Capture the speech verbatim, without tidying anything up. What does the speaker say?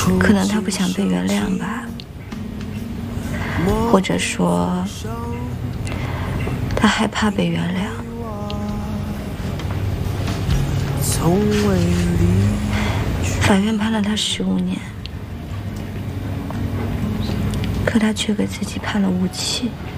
可能他不想被原谅吧，或者说他害怕被原谅。法院判了他十五年，可他却给自己判了无期。